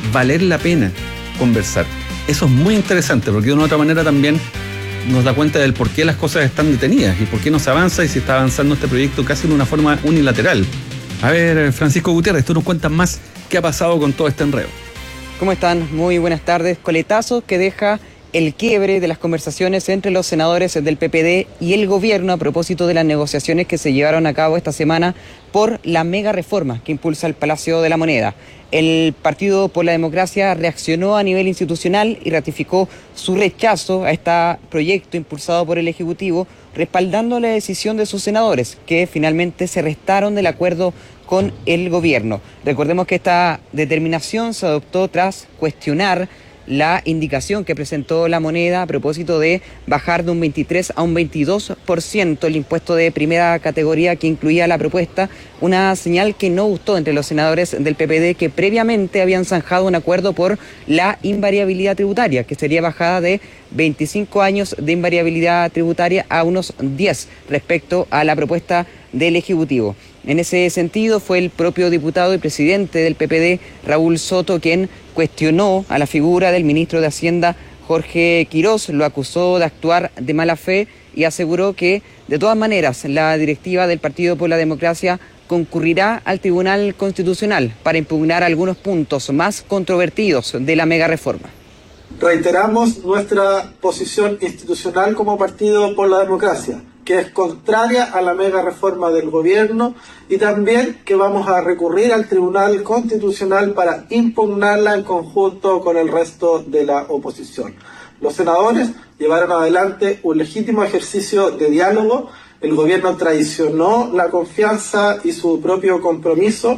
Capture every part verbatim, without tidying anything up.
valer la pena conversar. Eso es muy interesante, porque de una u otra manera también nos da cuenta del por qué las cosas están detenidas y por qué no se avanza y se está avanzando este proyecto casi de una forma unilateral. A ver, Francisco Gutiérrez, tú nos cuentas más qué ha pasado con todo este enredo. ¿Cómo están? Muy buenas tardes. Coletazo que deja el quiebre de las conversaciones entre los senadores del P P D y el gobierno a propósito de las negociaciones que se llevaron a cabo esta semana por la mega reforma que impulsa el Palacio de la Moneda. El Partido por la Democracia reaccionó a nivel institucional y ratificó su rechazo a este proyecto impulsado por el Ejecutivo, respaldando la decisión de sus senadores, que finalmente se restaron del acuerdo con el gobierno. Recordemos que esta determinación se adoptó tras cuestionar la indicación que presentó la Moneda a propósito de bajar de un veintitrés a un veintidós por ciento el impuesto de primera categoría que incluía la propuesta, una señal que no gustó entre los senadores del P P D que previamente habían zanjado un acuerdo por la invariabilidad tributaria, que sería bajada de veinticinco años de invariabilidad tributaria a unos diez respecto a la propuesta del Ejecutivo. En ese sentido, fue el propio diputado y presidente del P P D, Raúl Soto, quien cuestionó a la figura del ministro de Hacienda, Jorge Quirós, lo acusó de actuar de mala fe y aseguró que, de todas maneras, la directiva del Partido por la Democracia concurrirá al Tribunal Constitucional para impugnar algunos puntos más controvertidos de la mega reforma. Reiteramos nuestra posición institucional como Partido por la Democracia, que es contraria a la mega reforma del gobierno, y también que vamos a recurrir al Tribunal Constitucional para impugnarla en conjunto con el resto de la oposición. Los senadores llevaron adelante un legítimo ejercicio de diálogo. El gobierno traicionó la confianza y su propio compromiso.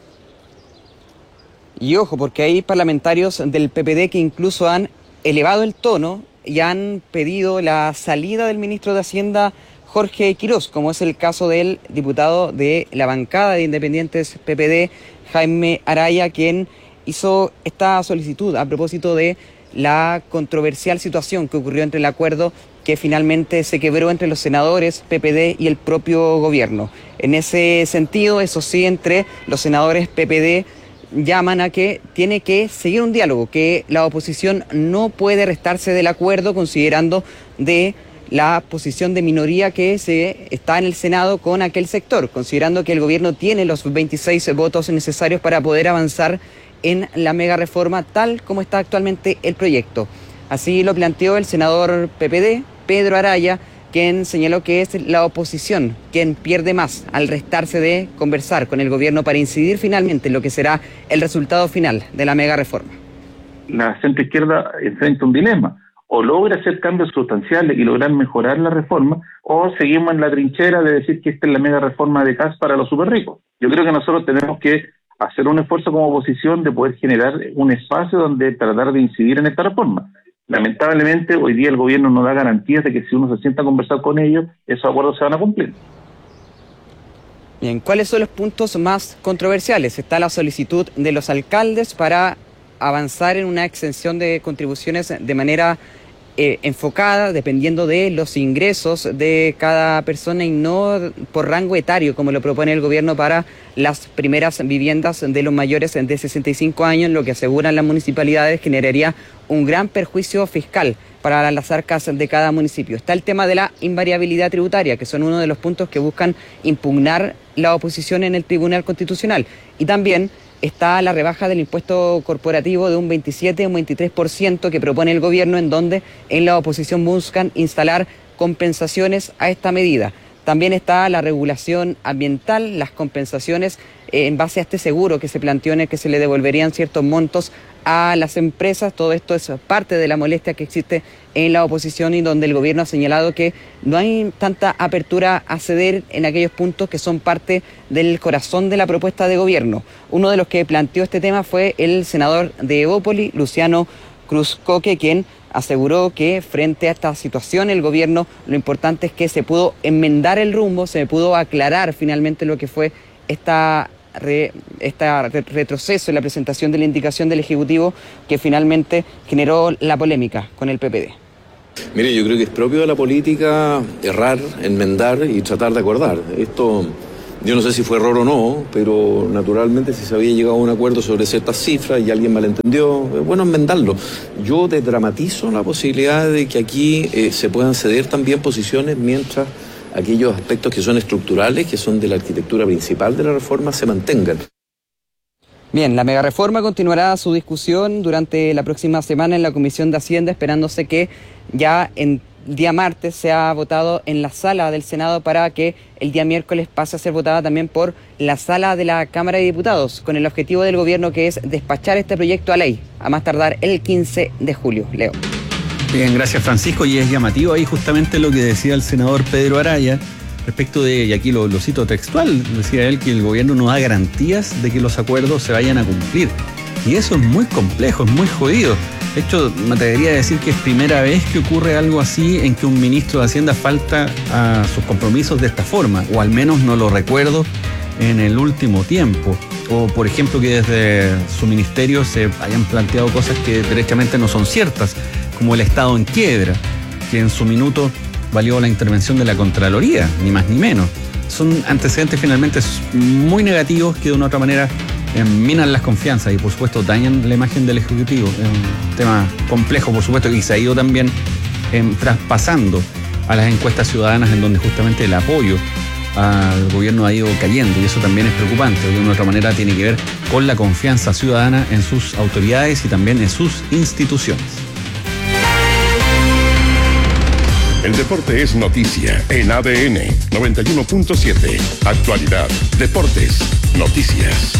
Y ojo, porque hay parlamentarios del P P D que incluso han elevado el tono y han pedido la salida del ministro de Hacienda, Jorge Quirós, como es el caso del diputado de la bancada de Independientes P P D, Jaime Araya, quien hizo esta solicitud a propósito de la controversial situación que ocurrió entre el acuerdo que finalmente se quebró entre los senadores, P P D y el propio gobierno. En ese sentido, eso sí, entre los senadores P P D llaman a que tiene que seguir un diálogo, que la oposición no puede restarse del acuerdo considerando de la posición de minoría que se está en el Senado con aquel sector, considerando que el gobierno tiene los veintiséis votos necesarios para poder avanzar en la mega reforma tal como está actualmente el proyecto. Así lo planteó el senador P P D, Pedro Araya, quien señaló que es la oposición quien pierde más al restarse de conversar con el gobierno para incidir finalmente en lo que será el resultado final de la mega reforma. La centroizquierda enfrenta un dilema: o logra hacer cambios sustanciales y lograr mejorar la reforma, o seguimos en la trinchera de decir que esta es la mega reforma de C A S para los super ricos. Yo creo que nosotros tenemos que hacer un esfuerzo como oposición de poder generar un espacio donde tratar de incidir en esta reforma. Lamentablemente, hoy día el gobierno no da garantías de que si uno se sienta a conversar con ellos, esos acuerdos se van a cumplir. Bien, ¿cuáles son los puntos más controversiales? Está la solicitud de los alcaldes para avanzar en una exención de contribuciones de manera eh, enfocada, dependiendo de los ingresos de cada persona y no por rango etario, como lo propone el gobierno para las primeras viviendas de los mayores de sesenta y cinco años, lo que aseguran las municipalidades generaría un gran perjuicio fiscal para las arcas de cada municipio. Está el tema de la invariabilidad tributaria, que son uno de los puntos que buscan impugnar la oposición en el Tribunal Constitucional. Y también está la rebaja del impuesto corporativo de un veintisiete a un veintitrés por ciento que propone el gobierno, en donde en la oposición buscan instalar compensaciones a esta medida. También está la regulación ambiental, las compensaciones eh, en base a este seguro que se planteó, en el que se le devolverían ciertos montos a las empresas. Todo esto es parte de la molestia que existe en la oposición y donde el gobierno ha señalado que no hay tanta apertura a ceder en aquellos puntos que son parte del corazón de la propuesta de gobierno. Uno de los que planteó este tema fue el senador de Evópoli, Luciano Cruzcoque, quien aseguró que frente a esta situación el gobierno, lo importante es que se pudo enmendar el rumbo, se pudo aclarar finalmente lo que fue esta Re, este retroceso en la presentación de la indicación del Ejecutivo que finalmente generó la polémica con el P P D. Mire, yo creo que es propio de la política errar, enmendar y tratar de acordar. Esto Yo no sé si fue error o no, pero naturalmente si se había llegado a un acuerdo sobre ciertas cifras y alguien malentendió, es bueno enmendarlo. Yo desdramatizo la posibilidad de que aquí eh, se puedan ceder también posiciones mientras aquellos aspectos que son estructurales, que son de la arquitectura principal de la reforma, se mantengan. Bien, la megareforma continuará su discusión durante la próxima semana en la Comisión de Hacienda, esperándose que ya en día martes sea votado en la sala del Senado para que el día miércoles pase a ser votada también por la sala de la Cámara de Diputados, con el objetivo del gobierno que es despachar este proyecto a ley, a más tardar el quince de julio. Leo. Bien, gracias Francisco, y es llamativo ahí justamente lo que decía el senador Pedro Araya respecto de, y aquí lo, lo cito textual, decía él que el gobierno no da garantías de que los acuerdos se vayan a cumplir. Y eso es muy complejo, es muy jodido. De hecho, me atrevería a decir que es primera vez que ocurre algo así en que un ministro de Hacienda falta a sus compromisos de esta forma, o al menos no lo recuerdo en el último tiempo. O, por ejemplo, que desde su ministerio se hayan planteado cosas que derechamente no son ciertas, como el Estado en quiebra, que en su minuto valió la intervención de la Contraloría, ni más ni menos. Son antecedentes finalmente muy negativos que de una u otra manera eh, minan las confianzas y por supuesto dañan la imagen del Ejecutivo. Es un tema complejo, por supuesto, y se ha ido también eh, traspasando a las encuestas ciudadanas en donde justamente el apoyo al gobierno ha ido cayendo, y eso también es preocupante, porque de una u otra manera tiene que ver con la confianza ciudadana en sus autoridades y también en sus instituciones. El deporte es noticia en A D N noventa y uno punto siete. Actualidad, deportes, noticias.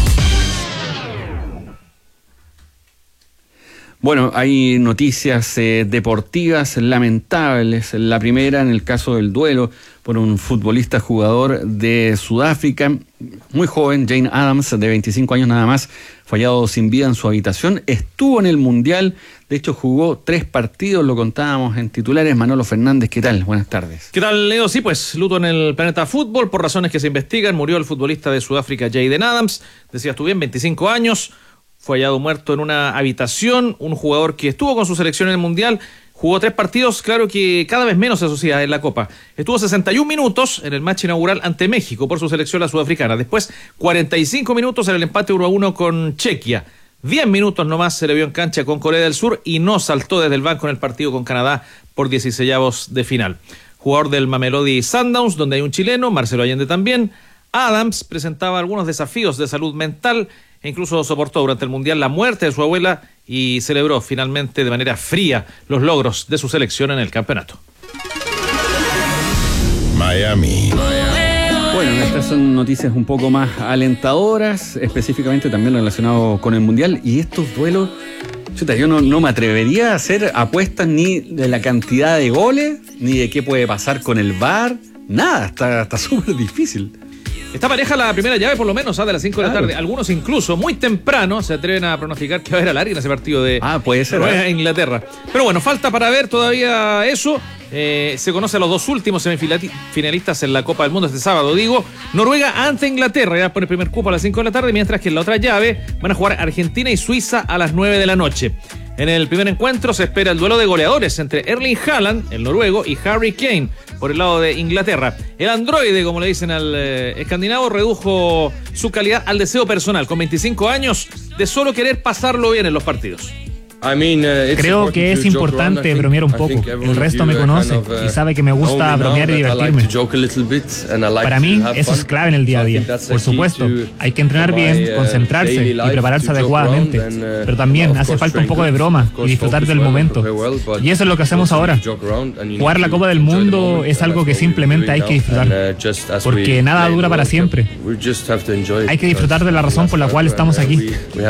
Bueno, hay noticias eh, deportivas lamentables. La primera en el caso del duelo por un futbolista jugador de Sudáfrica, muy joven, Jane Adams, de veinticinco años nada más, fallado sin vida en su habitación. Estuvo en el Mundial, de hecho jugó tres partidos, lo contábamos en titulares. Manolo Fernández, ¿qué tal? Buenas tardes. ¿Qué tal, Leo? Sí, pues luto en el planeta fútbol, por razones que se investigan. Murió el futbolista de Sudáfrica, Jayden Adams, decías tú bien, veinticinco años, fue hallado muerto en una habitación, un jugador que estuvo con su selección en el Mundial. Jugó tres partidos, claro que cada vez menos se asocia en la Copa. Estuvo sesenta y un minutos en el match inaugural ante México por su selección la sudafricana. Después cuarenta y cinco minutos en el empate uno a uno con Chequia. diez minutos nomás se le vio en cancha con Corea del Sur y no saltó desde el banco en el partido con Canadá por dieciseisavos de final. Jugador del Mamelodi Sundowns, donde hay un chileno, Marcelo Allende también. Adams presentaba algunos desafíos de salud mental e incluso soportó durante el Mundial la muerte de su abuela y celebró finalmente de manera fría los logros de su selección en el campeonato. Miami. Bueno, estas son noticias un poco más alentadoras, específicamente también relacionado con el Mundial, y estos duelos, chuta, yo no, no me atrevería a hacer apuestas ni de la cantidad de goles, ni de qué puede pasar con el V A R, nada, está está súper difícil. Está pareja la primera llave, por lo menos, ¿ah? De las cinco claro. de la tarde. Algunos incluso muy temprano se atreven a pronosticar que va a haber alargue en ese partido de ah, puede ser, Noruega e Inglaterra. Pero bueno, falta para ver todavía eso. Eh, se conoce a los dos últimos semifinalistas en la Copa del Mundo este sábado. Digo, Noruega ante Inglaterra, ya pone el primer cupo a las cinco de la tarde, mientras que en la otra llave van a jugar Argentina y Suiza a las nueve de la noche. En el primer encuentro se espera el duelo de goleadores entre Erling Haaland, el noruego, y Harry Kane por el lado de Inglaterra. El androide, como le dicen al eh, escandinavo, redujo su calidad al deseo personal, con veinticinco años, de solo querer pasarlo bien en los partidos. Creo que es importante bromear un poco. El resto me conoce y sabe que me gusta bromear y divertirme. Para mí eso es clave en el día a día. Por supuesto, hay que entrenar bien, concentrarse y prepararse adecuadamente. Pero también hace falta un poco de broma y disfrutar del momento. Y eso es lo que hacemos ahora. Jugar la Copa del Mundo es algo que simplemente hay que disfrutar. Porque nada dura para siempre. Hay que disfrutar de la razón por la cual estamos aquí.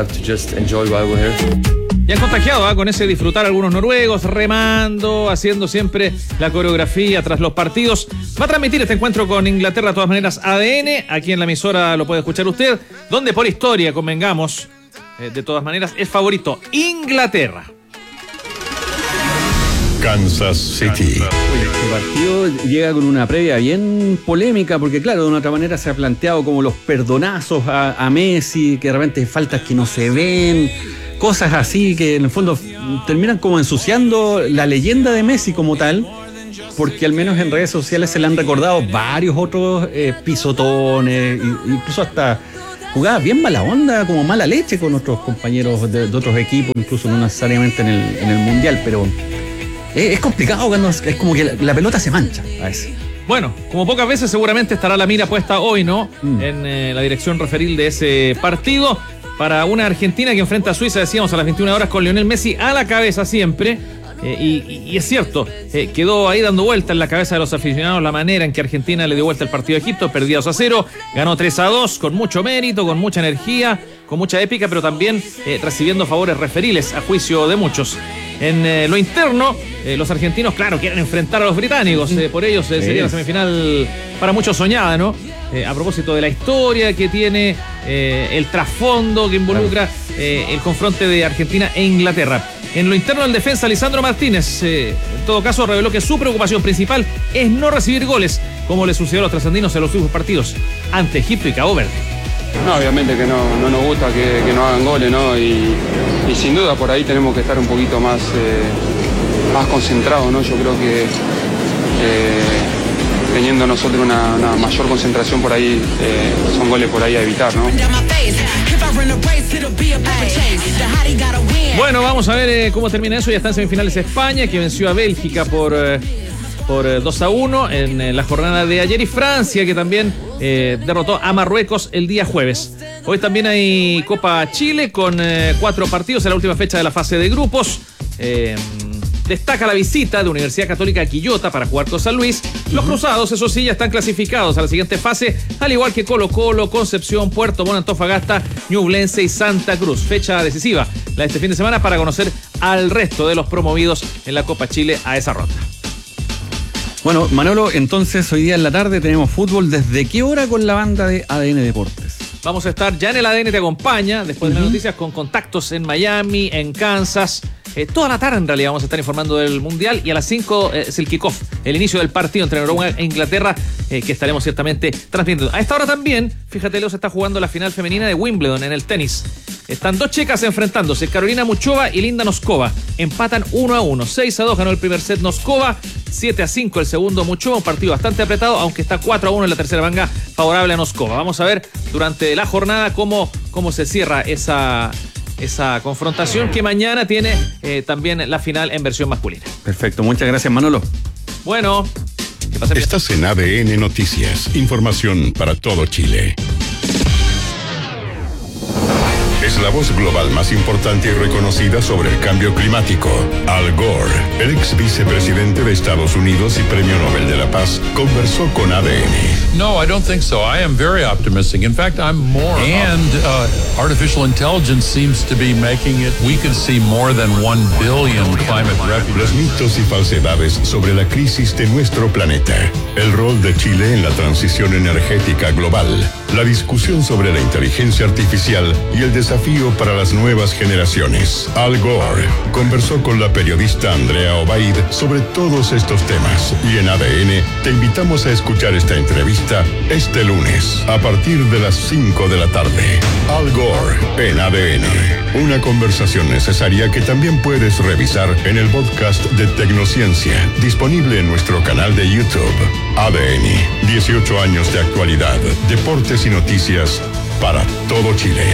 Y han contagiado ¿eh? con ese disfrutar algunos noruegos, remando, haciendo siempre la coreografía tras los partidos. Va a transmitir este encuentro con Inglaterra de todas maneras A D N, aquí en la emisora lo puede escuchar usted, donde por historia, convengamos, eh, de todas maneras es favorito Inglaterra. Kansas City. Este partido llega con una previa bien polémica, porque claro, de una otra manera se ha planteado como los perdonazos a, a Messi, que de repente faltas que no se ven, cosas así que en el fondo terminan como ensuciando la leyenda de Messi como tal, porque al menos en redes sociales se le han recordado varios otros eh, pisotones, incluso hasta jugadas bien mala onda, como mala leche con otros compañeros de, de otros equipos, incluso no necesariamente en el, en el Mundial, pero es, es complicado cuando es, es como que la, la pelota se mancha a veces. Bueno, como pocas veces seguramente estará la mira puesta hoy, ¿no? Mm. En eh, la dirección referil de ese partido para una Argentina que enfrenta a Suiza, decíamos, a las veintiuna horas con Lionel Messi a la cabeza siempre. Eh, y, y es cierto, eh, quedó ahí dando vuelta en la cabeza de los aficionados la manera en que Argentina le dio vuelta el partido a Egipto, perdía dos a cero, ganó tres a dos con mucho mérito, con mucha energía, con mucha épica, pero también eh, recibiendo favores referiles a juicio de muchos. En eh, lo interno, eh, los argentinos, claro, quieren enfrentar a los británicos, eh, por ellos eh, sería la semifinal para muchos soñada, ¿no? Eh, a propósito de la historia que tiene, eh, el trasfondo que involucra eh, el confronte de Argentina e Inglaterra. En lo interno del defensa, Lisandro Martínez, eh, en todo caso, reveló que su preocupación principal es no recibir goles, como le sucedió a los trascendinos en los últimos partidos ante Egipto y Cabo Verde. No, obviamente que no, no nos gusta que, que no hagan goles, ¿no? Y, y sin duda por ahí tenemos que estar un poquito más, eh, más concentrados, ¿no? Yo creo que eh, teniendo nosotros una, una mayor concentración por ahí, eh, son goles por ahí a evitar, ¿no? Bueno, vamos a ver eh, cómo termina eso. Ya está en semifinales España, que venció a Bélgica por... Eh, por dos a uno en, en la jornada de ayer, y Francia, que también eh, derrotó a Marruecos el día jueves. Hoy también hay Copa Chile con eh, cuatro partidos en la última fecha de la fase de grupos. Eh, destaca la visita de Universidad Católica Quillota para jugar con San Luis. Los cruzados, eso sí, ya están clasificados a la siguiente fase, al igual que Colo Colo, Concepción, Puerto Montt, Antofagasta, Ñublense y Santa Cruz. Fecha decisiva la de este fin de semana para conocer al resto de los promovidos en la Copa Chile a esa ronda. Bueno, Manolo, entonces hoy día en la tarde tenemos fútbol. ¿Desde qué hora con la banda de A D N Deportes? Vamos a estar ya en el A D N Te Acompaña, después de uh-huh. las noticias, con contactos en Miami, en Kansas. Eh, toda la tarde en realidad vamos a estar informando del Mundial, y a las cinco eh, es el kickoff, el inicio del partido entre Noruega e Inglaterra, eh, que estaremos ciertamente transmitiendo. A esta hora también, fíjate, Leo, se está jugando la final femenina de Wimbledon en el tenis. Están dos checas enfrentándose, Carolina Muchova y Linda Noskova. Empatan uno a uno, seis a dos ganó el primer set Noskova, siete a cinco el segundo Muchova, un partido bastante apretado, aunque está cuatro a uno en la tercera manga favorable a Noskova. Vamos a ver durante la jornada cómo, cómo se cierra esa... esa confrontación, que mañana tiene eh, también la final en versión masculina. Perfecto, muchas gracias, Manolo. Bueno, que pasen bien. Estás en A D N Noticias, información para todo Chile. Es la voz global más importante y reconocida sobre el cambio climático. Al Gore, el ex vicepresidente de Estados Unidos y Premio Nobel de la Paz, conversó con A D N. No, I don't think so. I am very optimistic. In fact, I'm more. And uh, artificial intelligence seems to be making it. We could see more than one billion climate refugees. Los mitos y falsedades sobre la crisis de nuestro planeta. El rol de Chile en la transición energética global. La discusión sobre la inteligencia artificial y el desafío para las nuevas generaciones. Al Gore conversó con la periodista Andrea Obaid sobre todos estos temas. Y en A D N te invitamos a escuchar esta entrevista este lunes a partir de las cinco de la tarde. Al Gore en A D N. Una conversación necesaria que también puedes revisar en el podcast de Tecnociencia, disponible en nuestro canal de YouTube. A D N, dieciocho años de actualidad, deportes y noticias para todo Chile.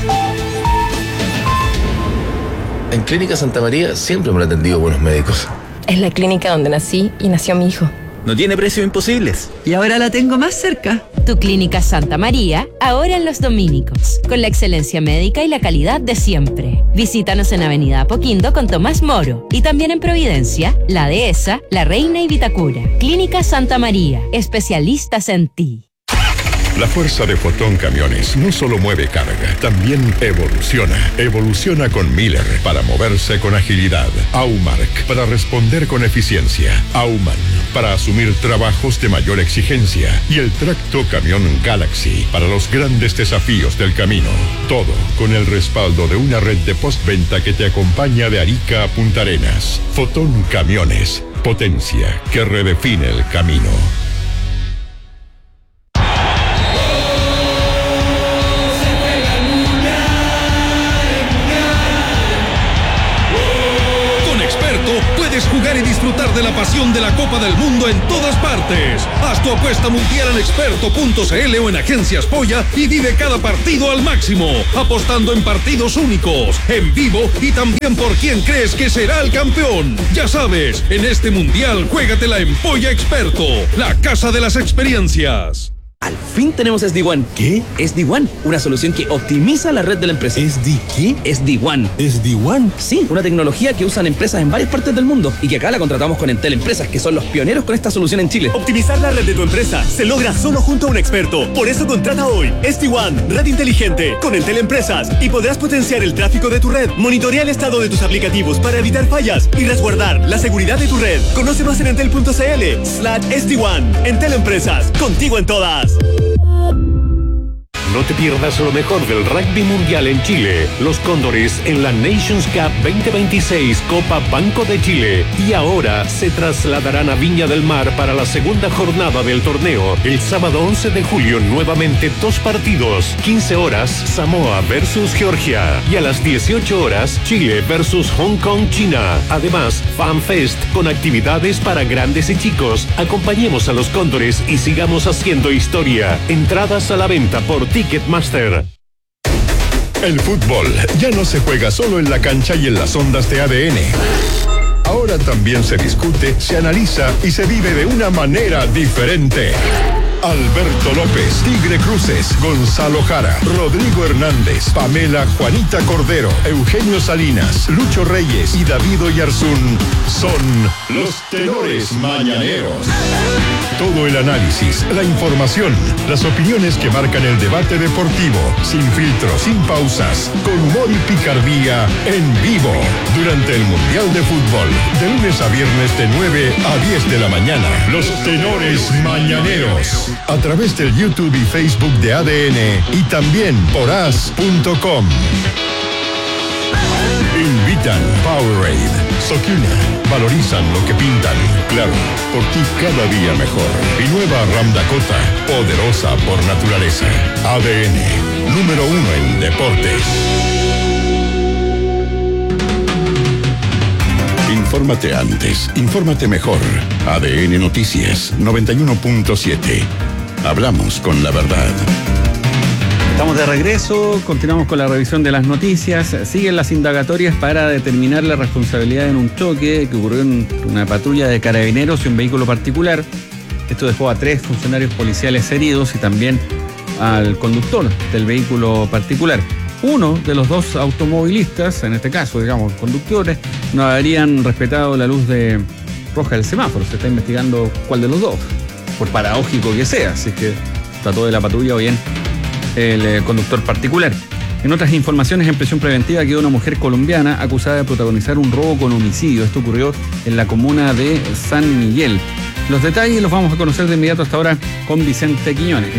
En Clínica Santa María siempre me han atendido buenos médicos. Es la clínica donde nací y nació mi hijo. No tiene precios imposibles. Y ahora la tengo más cerca. Tu Clínica Santa María, ahora en Los Dominicos, con la excelencia médica y la calidad de siempre. Visítanos en Avenida Apoquindo con Tomás Moro, y también en Providencia, La Dehesa, La Reina y Vitacura. Clínica Santa María, especialistas en ti. La fuerza de Fotón Camiones no solo mueve carga, también evoluciona. Evoluciona con Miller para moverse con agilidad. Aumark para responder con eficiencia. Auman para asumir trabajos de mayor exigencia. Y el tracto camión Galaxy para los grandes desafíos del camino. Todo con el respaldo de una red de postventa que te acompaña de Arica a Punta Arenas. Fotón Camiones, potencia que redefine el camino. Puedes jugar jugar y disfrutar de la pasión de la Copa del Mundo en todas partes. Haz tu apuesta mundial en experto punto c l o en Agencias Polla y vive cada partido al máximo, apostando en partidos únicos, en vivo y también por quién crees que será el campeón. Ya sabes, en este mundial juégatela en Polla Experto, la casa de las experiencias. Al fin tenemos S D One. ¿Qué? S D One, una solución que optimiza la red de la empresa. ¿S D qué? S D One. ¿S D One? Sí, una tecnología que usan empresas en varias partes del mundo y que acá la contratamos con Entel Empresas, que son los pioneros con esta solución en Chile. Optimizar la red de tu empresa se logra solo junto a un experto. Por eso contrata hoy S D One, red inteligente, con Entel Empresas, y podrás potenciar el tráfico de tu red, monitorear el estado de tus aplicativos para evitar fallas y resguardar la seguridad de tu red. Conoce más en entel punto c l slash S D One. Entel Empresas, contigo en todas. No te pierdas lo mejor del rugby mundial en Chile. Los Cóndores en la Nations Cup veinte veintiséis Copa Banco de Chile. Y ahora se trasladarán a Viña del Mar para la segunda jornada del torneo. El sábado once de julio nuevamente dos partidos. quince horas Samoa versus Georgia. Y a las dieciocho horas Chile versus Hong Kong, China. Además, FanFest con actividades para grandes y chicos. Acompañemos a los Cóndores y sigamos haciendo historia. Entradas a la venta por Ticketmaster. El fútbol ya no se juega solo en la cancha y en las ondas de A D N. Ahora también se discute, se analiza y se vive de una manera diferente. Alberto López, Tigre Cruces, Gonzalo Jara, Rodrigo Hernández, Pamela Juanita Cordero, Eugenio Salinas, Lucho Reyes y David Oyarzún son los tenores mañaneros. Todo el análisis, la información, las opiniones que marcan el debate deportivo, sin filtros, sin pausas, con humor y picardía, en vivo, durante el Mundial de Fútbol, de lunes a viernes de nueve a diez de la mañana. Los tenores mañaneros. A través del YouTube y Facebook de A D N y también por as punto com. Invitan Powerade, Sokina, valorizan lo que pintan. Claro, por ti cada día mejor. Y nueva Ram Dakota, poderosa por naturaleza. A D N, número uno en deportes. Infórmate antes, infórmate mejor. A D N Noticias noventa y uno punto siete. Hablamos con la verdad. Estamos de regreso, continuamos con la revisión de las noticias. Siguen las indagatorias para determinar la responsabilidad en un choque que ocurrió en una patrulla de carabineros y un vehículo particular. Esto dejó a tres funcionarios policiales heridos y también al conductor del vehículo particular. Uno de los dos automovilistas, en este caso, digamos, conductores, no habrían respetado la luz de roja del semáforo. Se está investigando cuál de los dos, por paradójico que sea, si es que trató de la patrulla o bien el eh, conductor particular. En otras informaciones, en prisión preventiva quedó una mujer colombiana acusada de protagonizar un robo con homicidio. Esto ocurrió en la comuna de San Miguel. Los detalles los vamos a conocer de inmediato hasta ahora con Vicente Quiñones.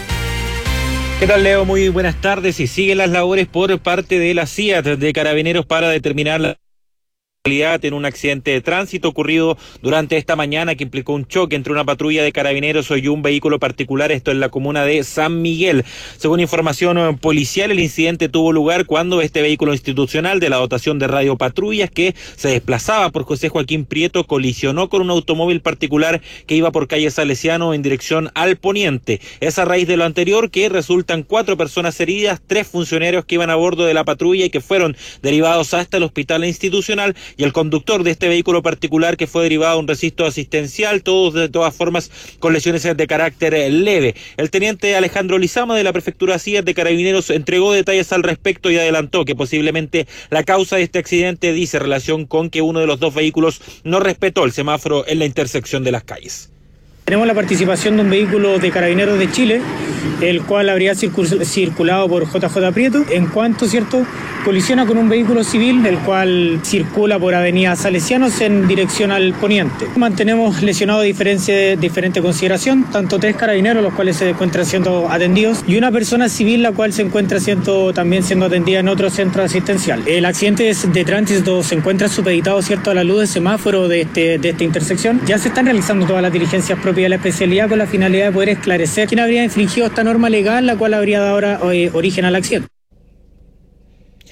¿Qué tal, Leo? Muy buenas tardes. Y siguen las labores por parte de la C I A T de Carabineros para determinar la en un accidente de tránsito ocurrido durante esta mañana que implicó un choque entre una patrulla de carabineros y un vehículo particular, esto en la comuna de San Miguel. Según información policial, el incidente tuvo lugar cuando este vehículo institucional de la dotación de radiopatrullas que se desplazaba por José Joaquín Prieto colisionó con un automóvil particular que iba por calle Salesiano en dirección al poniente. Es a raíz de lo anterior que resultan cuatro personas heridas, tres funcionarios que iban a bordo de la patrulla y que fueron derivados hasta el hospital institucional, y el conductor de este vehículo particular que fue derivado a un registro asistencial, todos de todas formas con lesiones de carácter leve. El teniente Alejandro Lizama de la prefectura C I A T de Carabineros entregó detalles al respecto y adelantó que posiblemente la causa de este accidente dice relación con que uno de los dos vehículos no respetó el semáforo en la intersección de las calles. Tenemos la participación de un vehículo de Carabineros de Chile, el cual habría circulado por J J Prieto, en cuanto, ¿cierto?, colisiona con un vehículo civil, el cual circula por Avenida Salesianos en dirección al poniente. Mantenemos lesionados de diferente, diferente consideración, tanto tres carabineros, los cuales se encuentran siendo atendidos, y una persona civil, la cual se encuentra siendo, también siendo atendida en otro centro asistencial. El accidente de tránsito se encuentra supeditado, ¿cierto?, a la luz de semáforo de, este, de esta intersección. Ya se están realizando todas las diligencias propias de la especialidad con la finalidad de poder esclarecer quién habría infringido esta norma legal, la cual habría dado ahora eh, origen al accidente.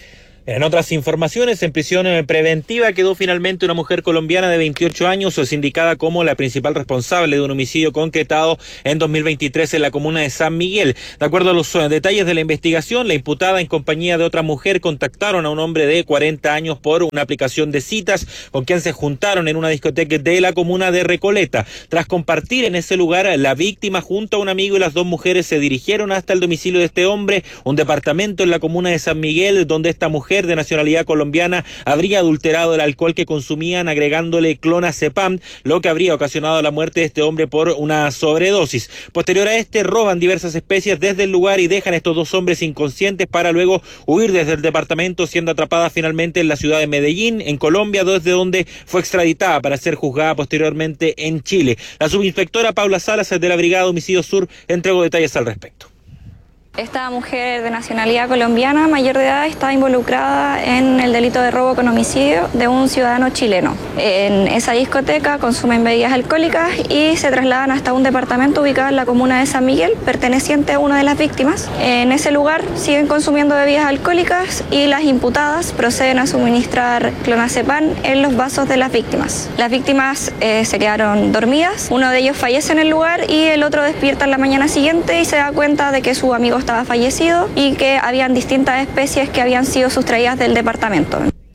En otras informaciones, en prisión preventiva quedó finalmente una mujer colombiana de veintiocho años, sindicada como la principal responsable de un homicidio concretado en dos mil veintitrés en la comuna de San Miguel. De acuerdo a los detalles de la investigación, la imputada en compañía de otra mujer contactaron a un hombre de cuarenta años por una aplicación de citas con quien se juntaron en una discoteca de la comuna de Recoleta. Tras compartir en ese lugar, la víctima junto a un amigo y las dos mujeres se dirigieron hasta el domicilio de este hombre, un departamento en la comuna de San Miguel, donde esta mujer de nacionalidad colombiana habría adulterado el alcohol que consumían agregándole clonazepam, lo que habría ocasionado la muerte de este hombre por una sobredosis. Posterior a este, roban diversas especies desde el lugar y dejan a estos dos hombres inconscientes para luego huir desde el departamento, siendo atrapada finalmente en la ciudad de Medellín, en Colombia, desde donde fue extraditada para ser juzgada posteriormente en Chile. La subinspectora Paula Salas de la Brigada de Homicidio Sur entregó detalles al respecto. Esta mujer de nacionalidad colombiana, mayor de edad, está involucrada en el delito de robo con homicidio de un ciudadano chileno. En esa discoteca consumen bebidas alcohólicas y se trasladan hasta un departamento ubicado en la comuna de San Miguel, perteneciente a una de las víctimas. En ese lugar siguen consumiendo bebidas alcohólicas y las imputadas proceden a suministrar clonazepam en los vasos de las víctimas. Las víctimas eh, se quedaron dormidas, uno de ellos fallece en el lugar y el otro despierta en la mañana siguiente y se da cuenta de que su amigo estaba fallecido y que habían distintas especies que habían sido sustraídas del departamento.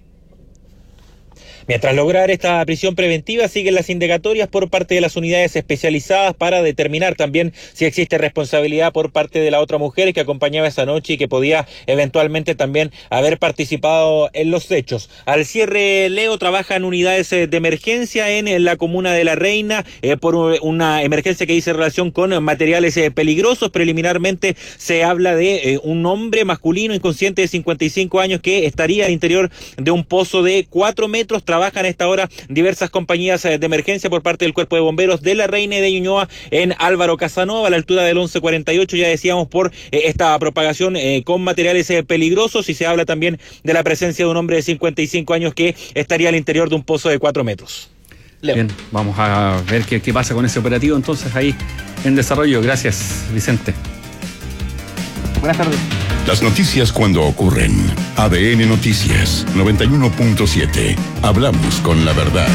Mientras lograr esta prisión preventiva, siguen las indagatorias por parte de las unidades especializadas para determinar también si existe responsabilidad por parte de la otra mujer que acompañaba esa noche y que podía eventualmente también haber participado en los hechos. Al cierre, Leo trabaja en unidades de emergencia en la comuna de La Reina eh, por una emergencia que dice relación con materiales eh, peligrosos. Preliminarmente se habla de eh, un hombre masculino inconsciente de cincuenta y cinco años que estaría al interior de un pozo de cuatro metros. Trabajan a esta hora diversas compañías de emergencia por parte del Cuerpo de Bomberos de La Reina y de Ñuñoa en Álvaro Casanova, a la altura del once cuarenta y ocho, ya decíamos, por eh, esta propagación eh, con materiales eh, peligrosos, y se habla también de la presencia de un hombre de cincuenta y cinco años que estaría al interior de un pozo de cuatro metros. Leo. Bien, vamos a ver qué, qué pasa con ese operativo entonces ahí en desarrollo. Gracias, Vicente. Buenas tardes. Las noticias cuando ocurren. A D N Noticias noventa y uno punto siete. Hablamos con la verdad.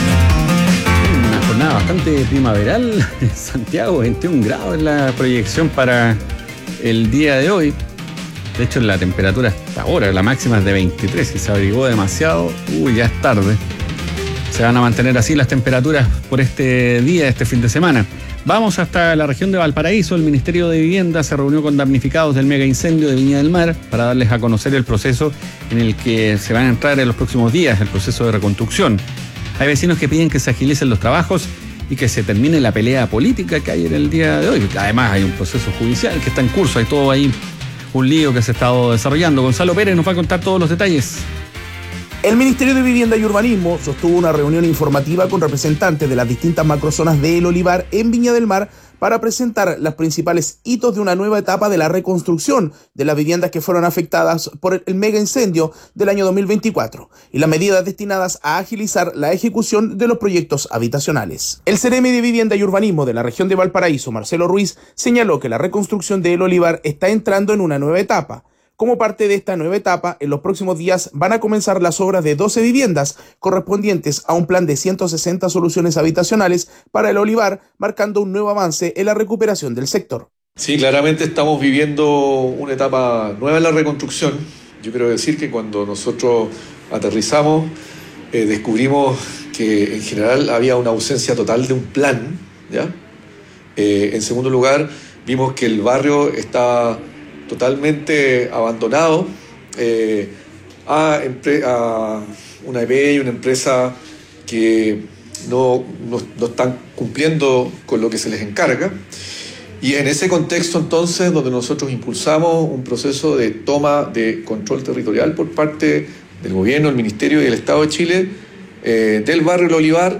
Una jornada bastante primaveral en Santiago, veintiún grados en la proyección para el día de hoy. De hecho, la temperatura hasta ahora, la máxima es de veintitrés y se abrigó demasiado. Uy, ya es tarde. Se van a mantener así las temperaturas por este día, este fin de semana. Vamos hasta la región de Valparaíso. El Ministerio de Vivienda se reunió con damnificados del mega incendio de Viña del Mar para darles a conocer el proceso en el que se van a entrar en los próximos días, el proceso de reconstrucción. Hay vecinos que piden que se agilicen los trabajos y que se termine la pelea política que hay en el día de hoy. Además hay un proceso judicial que está en curso, hay todo ahí un lío que se ha estado desarrollando. Gonzalo Pérez nos va a contar todos los detalles. El Ministerio de Vivienda y Urbanismo sostuvo una reunión informativa con representantes de las distintas macrozonas de El Olivar en Viña del Mar para presentar los principales hitos de una nueva etapa de la reconstrucción de las viviendas que fueron afectadas por el mega incendio del año dos mil veinticuatro y las medidas destinadas a agilizar la ejecución de los proyectos habitacionales. El Ceremi de Vivienda y Urbanismo de la región de Valparaíso, Marcelo Ruiz, señaló que la reconstrucción de El Olivar está entrando en una nueva etapa. Como parte de esta nueva etapa, en los próximos días van a comenzar las obras de doce viviendas correspondientes a un plan de ciento sesenta soluciones habitacionales para El Olivar, marcando un nuevo avance en la recuperación del sector. Sí, claramente estamos viviendo una etapa nueva en la reconstrucción. Yo quiero decir que cuando nosotros aterrizamos, eh, descubrimos que en general había una ausencia total de un plan, ¿ya? Eh, en segundo lugar, vimos que el barrio estaba totalmente abandonado eh, a, empre- a una E P y una empresa que no, no, no están cumpliendo con lo que se les encarga. Y en ese contexto entonces donde nosotros impulsamos un proceso de toma de control territorial por parte del gobierno, el Ministerio y el Estado de Chile eh, del barrio El Olivar,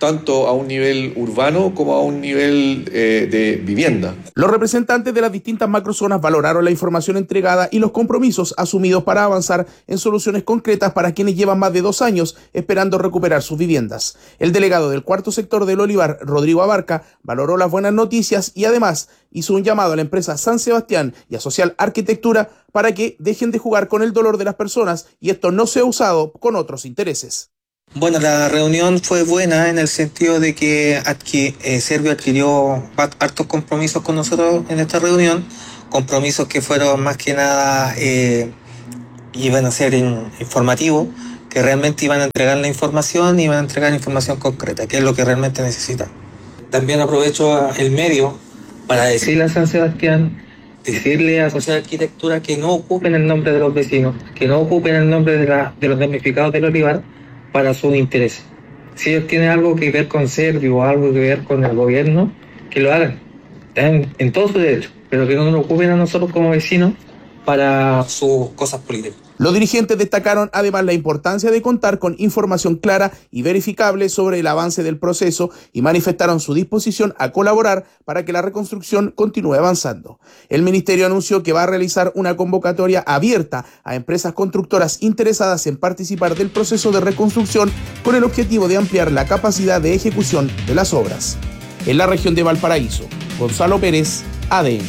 tanto a un nivel urbano como a un nivel eh, de vivienda. Los representantes de las distintas macrozonas valoraron la información entregada y los compromisos asumidos para avanzar en soluciones concretas para quienes llevan más de dos años esperando recuperar sus viviendas. El delegado del cuarto sector del Olivar, Rodrigo Abarca, valoró las buenas noticias y además hizo un llamado a la empresa San Sebastián y a Social Arquitectura para que dejen de jugar con el dolor de las personas y esto no sea usado con otros intereses. Bueno, la reunión fue buena en el sentido de que adqui- eh, Servio adquirió hartos compromisos con nosotros en esta reunión, compromisos que fueron más que nada, eh, iban a ser in- informativos, que realmente iban a entregar la información y iban a entregar información concreta, que es lo que realmente necesitan. También aprovecho el medio para decirle a San Sebastián, decirle a Social Arquitectura que no ocupen el nombre de los vecinos, que no ocupen el nombre de, la, de los damnificados del Olivar para sus intereses. Si ellos tienen algo que ver con Servio o algo que ver con el gobierno, que lo hagan. Están en todo su derecho, pero que no nos ocupen a nosotros como vecinos para sus cosas políticas. Los dirigentes destacaron además la importancia de contar con información clara y verificable sobre el avance del proceso y manifestaron su disposición a colaborar para que la reconstrucción continúe avanzando. El ministerio anunció que va a realizar una convocatoria abierta a empresas constructoras interesadas en participar del proceso de reconstrucción con el objetivo de ampliar la capacidad de ejecución de las obras. En la región de Valparaíso, Gonzalo Pérez, A D N.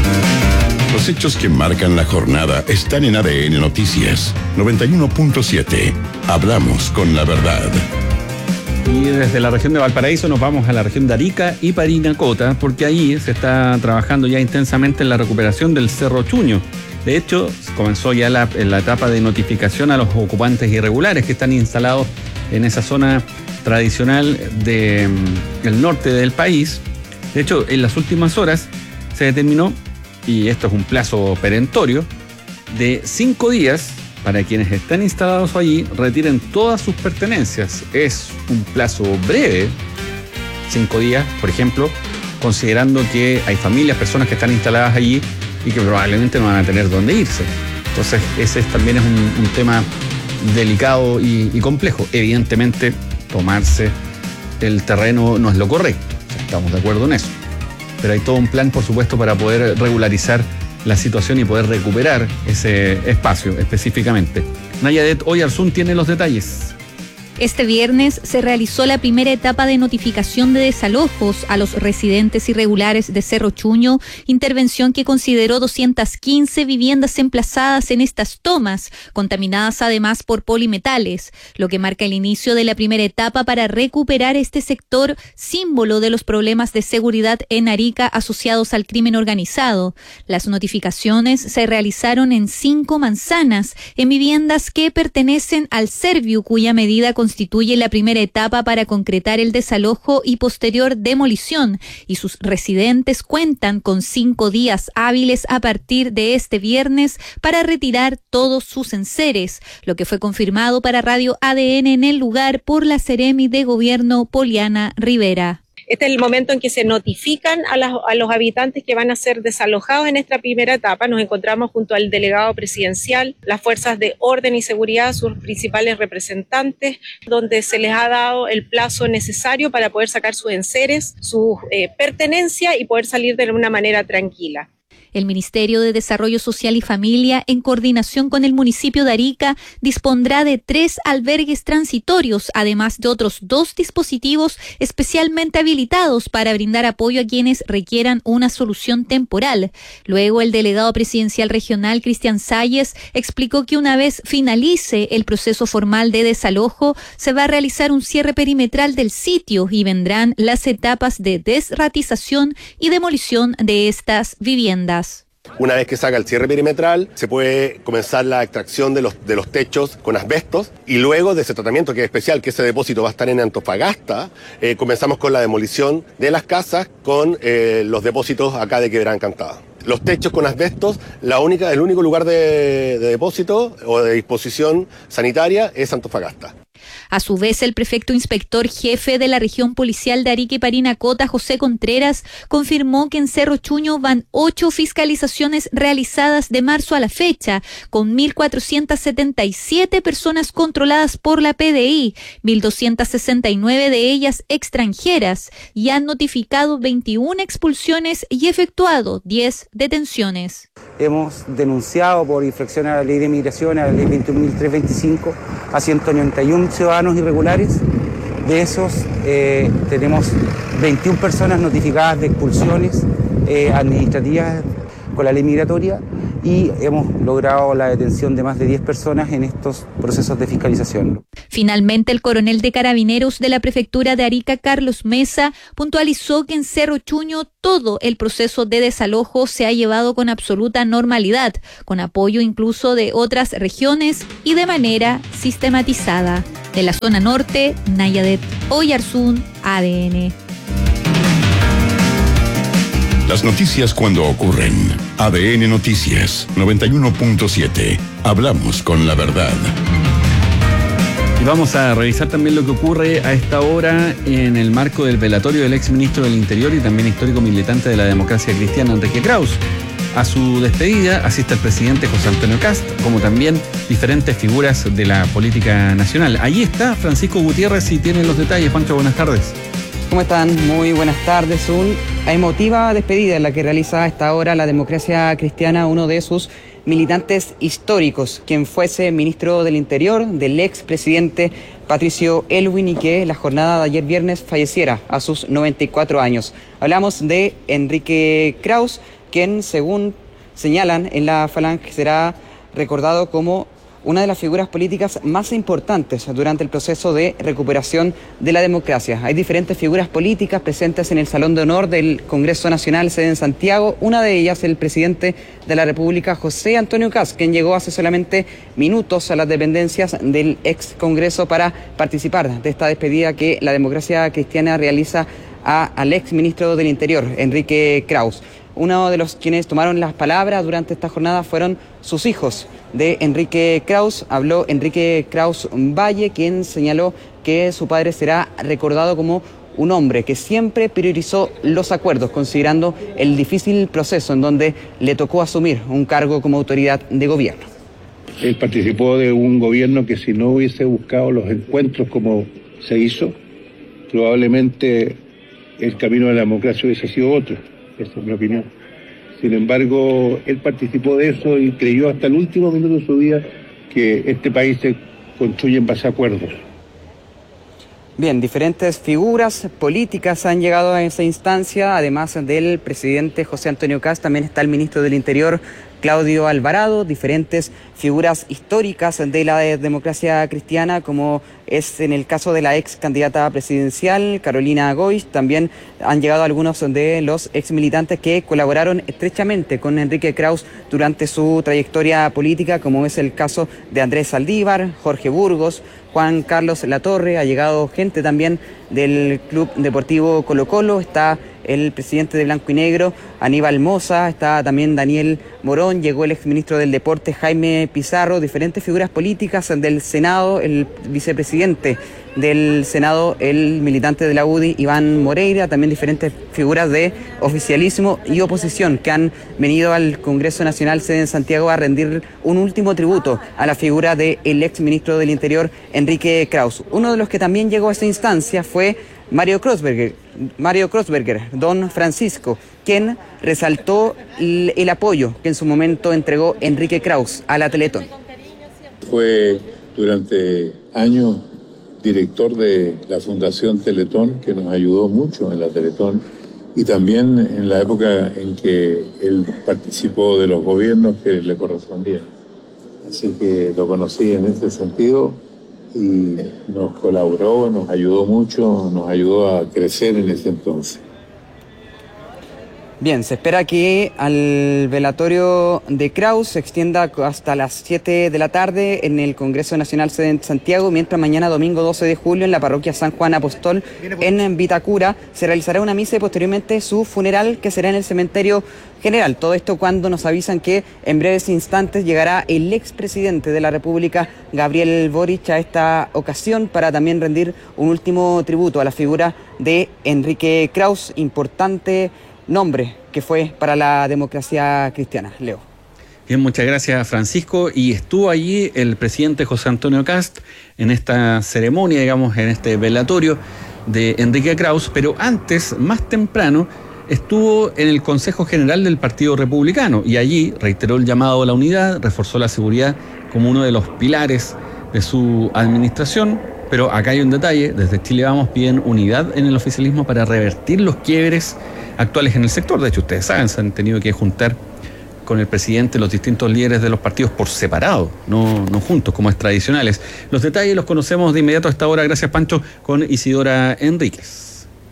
Los hechos que marcan la jornada están en A D N Noticias noventa y uno punto siete. Hablamos con la verdad. Y desde la región de Valparaíso nos vamos a la región de Arica y Parinacota, porque ahí se está trabajando ya intensamente en la recuperación del Cerro Chuño. De hecho, comenzó ya la, la etapa de notificación a los ocupantes irregulares que están instalados en esa zona tradicional del norte del país. De hecho, en las últimas horas se determinó, y esto es un plazo perentorio, de cinco días para quienes están instalados allí retiren todas sus pertenencias. Es un plazo breve, cinco días, por ejemplo, considerando que hay familias, personas que están instaladas allí y que probablemente no van a tener dónde irse. Entonces, ese también es un, un tema delicado y, y complejo. Evidentemente, tomarse el terreno no es lo correcto, o sea, estamos de acuerdo en eso. Pero hay todo un plan, por supuesto, para poder regularizar la situación y poder recuperar ese espacio específicamente. Nayadet Oyarzún tiene los detalles. Este viernes se realizó la primera etapa de notificación de desalojos a los residentes irregulares de Cerro Chuño, intervención que consideró doscientas quince viviendas emplazadas en estas tomas, contaminadas además por polimetales, lo que marca el inicio de la primera etapa para recuperar este sector, símbolo de los problemas de seguridad en Arica asociados al crimen organizado. Las notificaciones se realizaron en cinco manzanas, en viviendas que pertenecen al Serviu, cuya medida con constituye la primera etapa para concretar el desalojo y posterior demolición, y sus residentes cuentan con cinco días hábiles a partir de este viernes para retirar todos sus enseres, lo que fue confirmado para Radio A D N en el lugar por la Seremi de Gobierno Poliana Rivera. Este es el momento en que se notifican a, las, a los habitantes que van a ser desalojados en esta primera etapa. Nos encontramos junto al delegado presidencial, las fuerzas de orden y seguridad, sus principales representantes, donde se les ha dado el plazo necesario para poder sacar sus enseres, sus eh, pertenencias y poder salir de una manera tranquila. El Ministerio de Desarrollo Social y Familia, en coordinación con el municipio de Arica, dispondrá de tres albergues transitorios, además de otros dos dispositivos especialmente habilitados para brindar apoyo a quienes requieran una solución temporal. Luego, el delegado presidencial regional, Cristian Salles, explicó que una vez finalice el proceso formal de desalojo, se va a realizar un cierre perimetral del sitio y vendrán las etapas de desratización y demolición de estas viviendas. Una vez que se haga el cierre perimetral, se puede comenzar la extracción de los, de los techos con asbestos y luego de ese tratamiento que es especial, que ese depósito va a estar en Antofagasta, eh, comenzamos con la demolición de las casas con eh, los depósitos acá de Quebrada Encantada. Los techos con asbestos, la única, el único lugar de, de depósito o de disposición sanitaria es Antofagasta. A su vez, el prefecto inspector jefe de la región policial de Arica y Parinacota, José Contreras, confirmó que en Cerro Chuño van ocho fiscalizaciones realizadas de marzo a la fecha, con mil cuatrocientas setenta y siete personas controladas por la P D I, mil doscientas sesenta y nueve de ellas extranjeras, y han notificado veintiuna expulsiones y efectuado diez detenciones. Hemos denunciado por infracción a la ley de migración, a la ley veintiún mil trescientos veinticinco, a ciento noventa y uno ciudadanos irregulares. De esos eh, tenemos veintiuna personas notificadas de expulsiones eh, administrativas con la ley migratoria y hemos logrado la detención de más de diez personas en estos procesos de fiscalización. Finalmente, el coronel de Carabineros de la Prefectura de Arica, Carlos Mesa, puntualizó que en Cerro Chuño todo el proceso de desalojo se ha llevado con absoluta normalidad, con apoyo incluso de otras regiones y de manera sistematizada. De la zona norte, Nayadet Oyarzún, A D N. Las noticias cuando ocurren. A D N Noticias noventa y uno punto siete. Hablamos con la verdad. Y vamos a revisar también lo que ocurre a esta hora en el marco del velatorio del exministro del Interior y también histórico militante de la democracia cristiana, Enrique Kraus. A su despedida asiste el presidente José Antonio Kast, como también diferentes figuras de la política nacional. Allí está Francisco Gutiérrez y tiene los detalles. Pancho, buenas tardes. ¿Cómo están? Muy buenas tardes. Una emotiva despedida en la que realiza a esta hora la democracia cristiana uno de sus militantes históricos, quien fuese ministro del Interior del expresidente Patricio Aylwin y que la jornada de ayer viernes falleciera a sus noventa y cuatro años. Hablamos de Enrique Kraus, quien según señalan en la Falange será recordado como una de las figuras políticas más importantes durante el proceso de recuperación de la democracia. Hay diferentes figuras políticas presentes en el Salón de Honor del Congreso Nacional, sede en Santiago. Una de ellas, el presidente de la República, José Antonio Kast, quien llegó hace solamente minutos a las dependencias del ex Congreso para participar de esta despedida que la democracia cristiana realiza a, al ex ministro del Interior, Enrique Kraus. Uno de los quienes tomaron las palabras durante esta jornada fueron sus hijos de Enrique Kraus. Habló Enrique Kraus Valle, quien señaló que su padre será recordado como un hombre que siempre priorizó los acuerdos, considerando el difícil proceso en donde le tocó asumir un cargo como autoridad de gobierno. Él participó de un gobierno que si no hubiese buscado los encuentros como se hizo, probablemente el camino de la democracia hubiese sido otro. Esa es mi opinión. Sin embargo, él participó de eso y creyó hasta el último minuto de su vida que este país se construye en base a acuerdos. Bien, diferentes figuras políticas han llegado a esa instancia, además del presidente José Antonio Kast, también está el ministro del Interior, Claudio Alvarado, diferentes figuras históricas de la democracia cristiana, como es en el caso de la ex candidata presidencial, Carolina Goich. También han llegado algunos de los ex militantes que colaboraron estrechamente con Enrique Kraus durante su trayectoria política, como es el caso de Andrés Saldívar, Jorge Burgos, Juan Carlos Latorre. Ha llegado gente también del Club Deportivo Colo Colo, está el presidente de Blanco y Negro, Aníbal Moza, está también Daniel Morón, llegó el exministro del Deporte, Jaime Pizarro, diferentes figuras políticas del Senado, el vicepresidente del Senado, el militante de la U D I, Iván Moreira, también diferentes figuras de oficialismo y oposición que han venido al Congreso Nacional, sede en Santiago, a rendir un último tributo a la figura del exministro del Interior, Enrique Kraus. Uno de los que también llegó a esta instancia fue Mario Kreuzberger, Mario Kreuzberger, don Francisco, quien resaltó el, el apoyo que en su momento entregó Enrique Kraus a la Teletón. Fue durante años director de la Fundación Teletón, que nos ayudó mucho en la Teletón, y también en la época en que él participó de los gobiernos que le correspondían. Así que lo conocí en ese sentido y nos colaboró, nos ayudó mucho, nos ayudó a crecer en ese entonces. Bien, se espera que al velatorio de Kraus se extienda hasta las siete de la tarde en el Congreso Nacional sede en Santiago, mientras mañana domingo doce de julio en la parroquia San Juan Apóstol en Vitacura se realizará una misa y posteriormente su funeral, que será en el cementerio general. Todo esto cuando nos avisan que en breves instantes llegará el expresidente de la República, Gabriel Boric, a esta ocasión para también rendir un último tributo a la figura de Enrique Kraus, importante nombre que fue para la democracia cristiana. Leo. Bien, muchas gracias, Francisco. Y estuvo allí el presidente José Antonio Kast en esta ceremonia, digamos, en este velatorio de Enrique Kraus, pero antes, más temprano, estuvo en el Consejo General del Partido Republicano y allí reiteró el llamado a la unidad, reforzó la seguridad como uno de los pilares de su administración. Pero acá hay un detalle: desde Chile Vamos piden unidad en el oficialismo para revertir los quiebres actuales en el sector. De hecho, ustedes saben, se han tenido que juntar con el presidente los distintos líderes de los partidos por separado, no, no juntos como es tradicionales. Los detalles los conocemos de inmediato a esta hora, gracias Pancho, con Isidora Enríquez.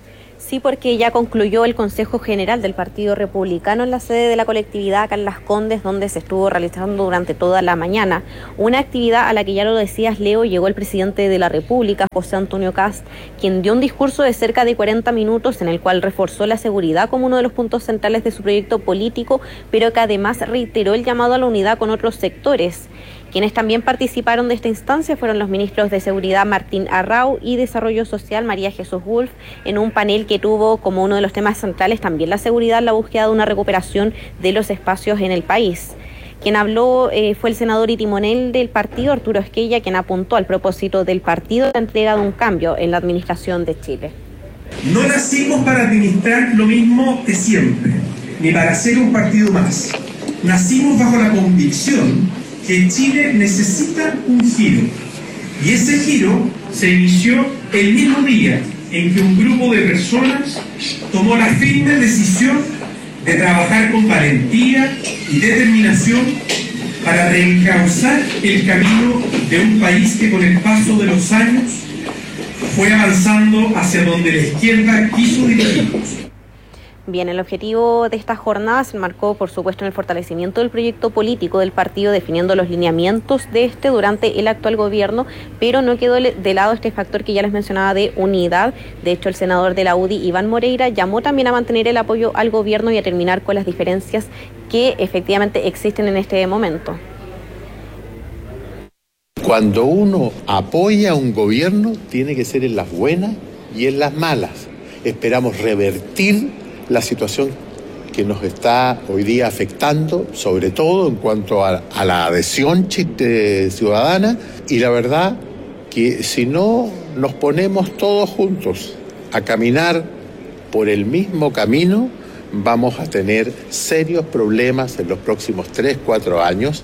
Sí, porque ya concluyó el Consejo General del Partido Republicano en la sede de la colectividad acá en Las Condes, donde se estuvo realizando durante toda la mañana. Una actividad a la que, ya lo decías, Leo, llegó el presidente de la República, José Antonio Kast, quien dio un discurso de cerca de cuarenta minutos en el cual reforzó la seguridad como uno de los puntos centrales de su proyecto político, pero que además reiteró el llamado a la unidad con otros sectores. Quienes también participaron de esta instancia fueron los ministros de Seguridad Martín Arrau y Desarrollo Social María Jesús Wolf, en un panel que tuvo como uno de los temas centrales también la seguridad, la búsqueda de una recuperación de los espacios en el país. Quien habló eh, fue el senador y timonel del partido, Arturo Esquella, quien apuntó al propósito del partido la entrega de un cambio en la administración de Chile. No nacimos para administrar lo mismo de siempre, ni para ser un partido más. Nacimos bajo la convicción que Chile necesita un giro. Y ese giro se inició el mismo día en que un grupo de personas tomó la firme decisión de trabajar con valentía y determinación para reencauzar el camino de un país que con el paso de los años fue avanzando hacia donde la izquierda quiso dirigirnos. Bien, el objetivo de esta jornada se marcó, por supuesto, en el fortalecimiento del proyecto político del partido, definiendo los lineamientos de este durante el actual gobierno, pero no quedó de lado este factor que ya les mencionaba de unidad. De hecho, el senador de la U D I, Iván Moreira, llamó también a mantener el apoyo al gobierno y a terminar con las diferencias que efectivamente existen en este momento. Cuando uno apoya a un gobierno, tiene que ser en las buenas y en las malas. Esperamos revertir la situación que nos está hoy día afectando, sobre todo en cuanto a, a la adhesión ciudadana, y la verdad que si no nos ponemos todos juntos a caminar por el mismo camino, vamos a tener serios problemas en los próximos tres, cuatro años.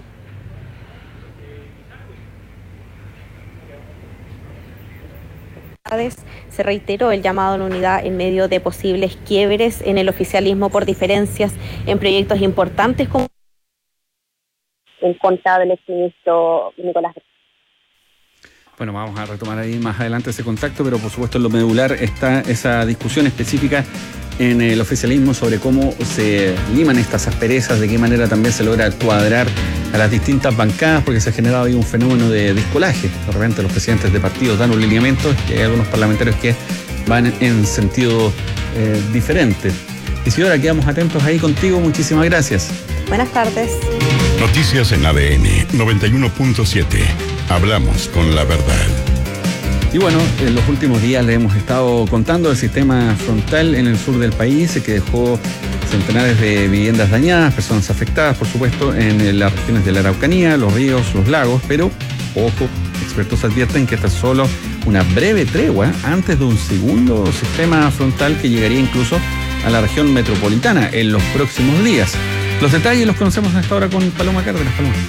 Se reiteró el llamado a la unidad en medio de posibles quiebres en el oficialismo por diferencias en proyectos importantes como en contra del exministro Nicolás. Bueno, vamos a retomar ahí más adelante ese contacto, pero por supuesto en lo medular está esa discusión específica en el oficialismo sobre cómo se liman estas asperezas, de qué manera también se logra cuadrar a las distintas bancadas, porque se ha generado ahí un fenómeno de discolaje. De repente los presidentes de partidos dan un lineamiento y hay algunos parlamentarios que van en sentido eh, diferente. Isidora, quedamos atentos ahí contigo, muchísimas gracias. Buenas tardes. Noticias en A D N noventa y uno punto siete. Hablamos con la verdad. Y bueno, en los últimos días le hemos estado contando del sistema frontal en el sur del país, que dejó centenares de viviendas dañadas, personas afectadas, por supuesto, en las regiones de la Araucanía, los ríos, los lagos, pero, ojo, expertos advierten que esta es solo una breve tregua antes de un segundo sistema frontal que llegaría incluso a la región metropolitana en los próximos días. Los detalles los conocemos a esta hora con Paloma Cárdenas. Paloma.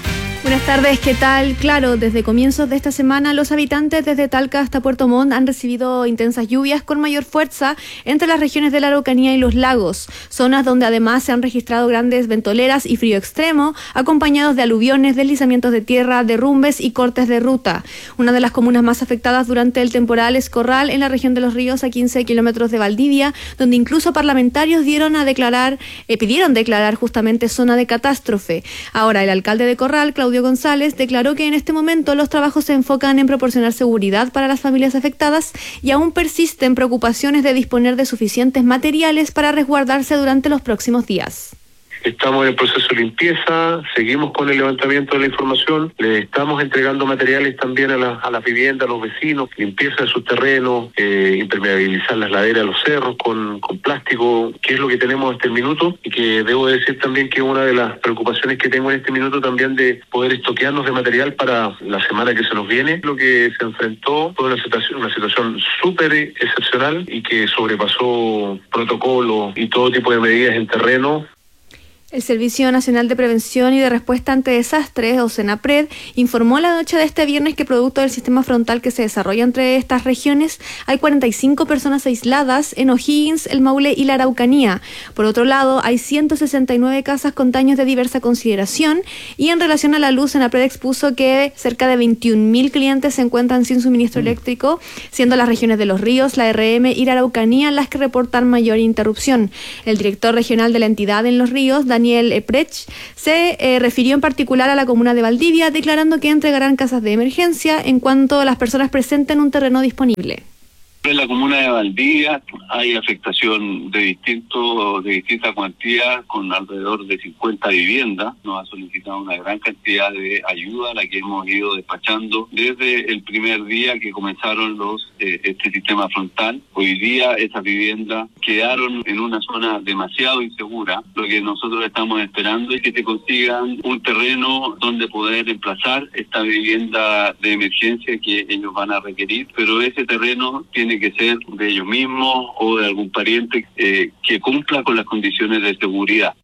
Buenas tardes, ¿qué tal? Claro, desde comienzos de esta semana los habitantes desde Talca hasta Puerto Montt han recibido intensas lluvias con mayor fuerza entre las regiones de la Araucanía y los lagos, zonas donde además se han registrado grandes ventoleras y frío extremo, acompañados de aluviones, deslizamientos de tierra, derrumbes y cortes de ruta. Una de las comunas más afectadas durante el temporal es Corral, en la región de Los Ríos, a quince kilómetros de Valdivia, donde incluso parlamentarios dieron a declarar, eh, pidieron declarar justamente zona de catástrofe. Ahora, el alcalde de Corral, Claudio González, declaró que en este momento los trabajos se enfocan en proporcionar seguridad para las familias afectadas y aún persisten preocupaciones de disponer de suficientes materiales para resguardarse durante los próximos días. Estamos en el proceso de limpieza, seguimos con el levantamiento de la información, le estamos entregando materiales también a, la, a las viviendas, a los vecinos, limpieza de sus terrenos, eh, impermeabilizar las laderas de los cerros con, con plástico, que es lo que tenemos hasta el minuto, y que debo decir también que una de las preocupaciones que tengo en este minuto también de poder estoquearnos de material para la semana que se nos viene. Lo que se enfrentó fue una situación, una situación súper excepcional y que sobrepasó protocolos y todo tipo de medidas en terreno. El Servicio Nacional de Prevención y de Respuesta ante Desastres, o SENAPRED, informó la noche de este viernes que producto del sistema frontal que se desarrolla entre estas regiones, hay cuarenta y cinco personas aisladas en O'Higgins, el Maule y la Araucanía. Por otro lado, hay ciento sesenta y nueve casas con daños de diversa consideración, y en relación a la luz, SENAPRED expuso que cerca de veintiún mil clientes se encuentran sin suministro mm. eléctrico, siendo las regiones de Los Ríos, la R M y la Araucanía las que reportan mayor interrupción. El director regional de la entidad en Los Ríos, Daniel Daniel Eprech, se eh, refirió en particular a la comuna de Valdivia, declarando que entregarán casas de emergencia en cuanto las personas presenten un terreno disponible. En la comuna de Valdivia hay afectación de distinto, de distinta cuantía, con alrededor de cincuenta viviendas. Nos ha solicitado una gran cantidad de ayuda, a la que hemos ido despachando desde el primer día que comenzaron los eh, este sistema frontal. Hoy día esas viviendas quedaron en una zona demasiado insegura. Lo que nosotros estamos esperando es que se consigan un terreno donde poder emplazar esta vivienda de emergencia que ellos van a requerir, pero ese terreno tiene que ser de ellos mismos o de algún pariente eh, que cumpla con las condiciones de seguridad.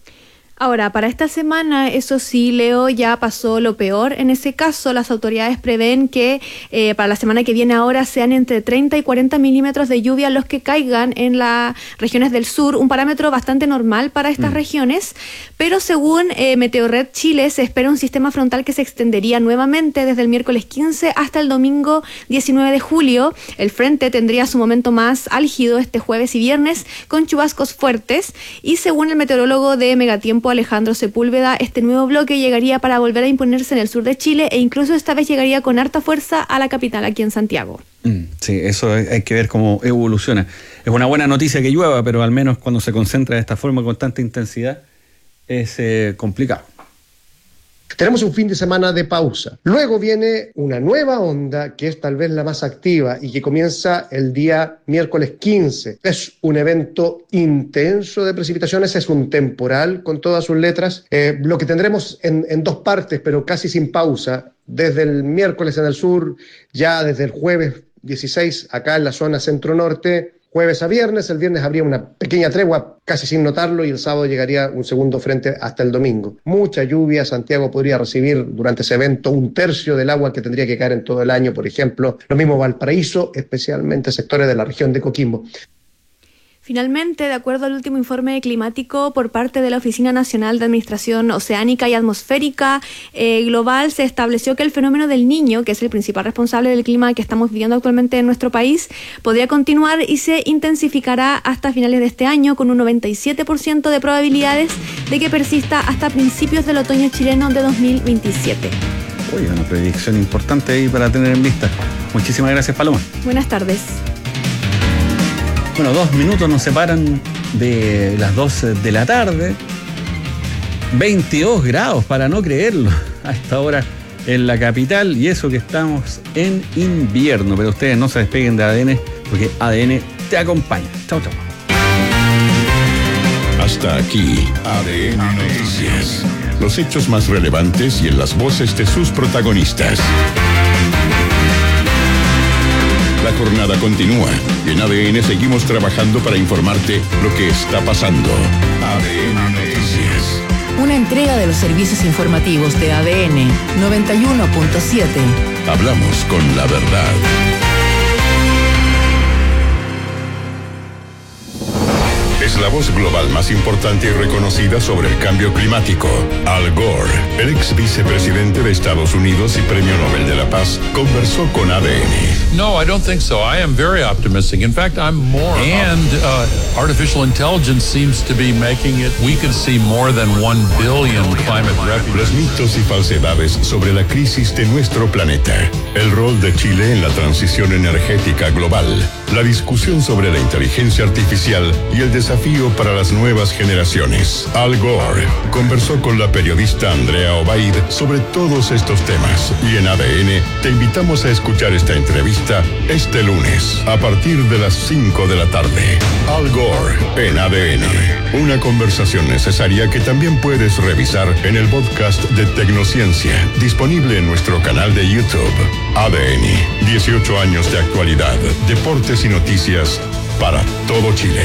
Ahora, para esta semana, eso sí, Leo, ya pasó lo peor. En ese caso, las autoridades prevén que eh, para la semana que viene ahora sean entre treinta y cuarenta milímetros de lluvia los que caigan en las regiones del sur, un parámetro bastante normal para estas mm. regiones, pero según eh, Meteorred Chile, se espera un sistema frontal que se extendería nuevamente desde el miércoles quince hasta el domingo diecinueve de julio. El frente tendría su momento más álgido este jueves y viernes, con chubascos fuertes, y según el meteorólogo de Megatiempo, Alejandro Sepúlveda, este nuevo bloque llegaría para volver a imponerse en el sur de Chile e incluso esta vez llegaría con harta fuerza a la capital, aquí en Santiago. Mm, sí, eso hay que ver cómo evoluciona. Es una buena noticia que llueva, pero al menos cuando se concentra de esta forma con tanta intensidad es eh, complicado. Tenemos un fin de semana de pausa. Luego viene una nueva onda que es tal vez la más activa y que comienza el día miércoles quince. Es un evento intenso de precipitaciones, es un temporal con todas sus letras. Eh, lo que tendremos en, en dos partes, pero casi sin pausa, desde el miércoles en el sur, ya desde el jueves dieciséis acá en la zona centro-norte, jueves a viernes. El viernes habría una pequeña tregua casi sin notarlo y el sábado llegaría un segundo frente hasta el domingo. Mucha lluvia. Santiago podría recibir durante ese evento un tercio del agua que tendría que caer en todo el año, por ejemplo. Lo mismo Valparaíso, especialmente sectores de la región de Coquimbo. Finalmente, de acuerdo al último informe climático por parte de la Oficina Nacional de Administración Oceánica y Atmosférica eh, Global, se estableció que el fenómeno del Niño, que es el principal responsable del clima que estamos viviendo actualmente en nuestro país, podría continuar y se intensificará hasta finales de este año, con un noventa y siete por ciento de probabilidades de que persista hasta principios del otoño chileno de dos mil veintisiete. Uy, una predicción importante ahí para tener en vista. Muchísimas gracias, Paloma. Buenas tardes. Bueno, dos minutos nos separan de las doce de la tarde. veintidós grados, para no creerlo, a esta hora en la capital. Y eso que estamos en invierno. Pero ustedes no se despeguen de A D N, porque A D N te acompaña. Chau, chau. Hasta aquí, A D N Noticias. Los hechos más relevantes y en las voces de sus protagonistas. La jornada continúa y en A D N seguimos trabajando para informarte lo que está pasando. A D N Noticias. una entrega de los servicios informativos de A D N noventa y uno punto siete. Hablamos con la verdad. Es la voz global más importante y reconocida sobre el cambio climático. Al Gore, el ex vicepresidente de Estados Unidos y Premio Nobel de la Paz, conversó con A D N. No, I don't think so. I am very optimistic. In fact, I'm more. And uh, artificial intelligence seems to be making it. We could see more than one billion climate refugees. Los mitos y falsedades sobre la crisis de nuestro planeta. El rol de Chile en la transición energética global. La discusión sobre la inteligencia artificial y el desafío para las nuevas generaciones. Al Gore conversó con la periodista Andrea Obaid sobre todos estos temas. Y en A D N te invitamos a escuchar esta entrevista este lunes a partir de las cinco de la tarde. Al Gore en A D N. Una conversación necesaria que también puedes revisar en el podcast de Tecnociencia, disponible en nuestro canal de YouTube. A D N, dieciocho años de actualidad, deportes y noticias para todo Chile.